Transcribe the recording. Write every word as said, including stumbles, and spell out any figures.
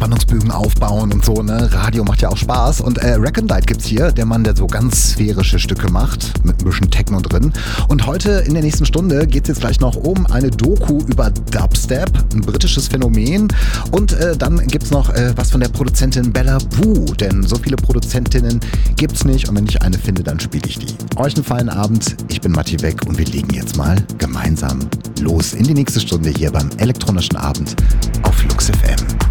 Spannungsbögen aufbauen und so, ne? Radio macht ja auch Spaß. Und äh, Recondite gibt's hier, der Mann, der so ganz sphärische Stücke macht, mit ein bisschen Techno drin. Und heute in der nächsten Stunde geht's jetzt gleich noch um eine Doku über Dubstep, ein britisches Phänomen. Und äh, dann gibt's noch äh, was von der Produzentin Bella Boo, denn so viele Produzentinnen gibt's nicht und wenn ich eine finde, dann spiele ich die. Euch einen feinen Abend, ich bin Matti Weck und wir legen jetzt mal gemeinsam los in die nächste Stunde hier beim elektronischen Abend auf Flux F M.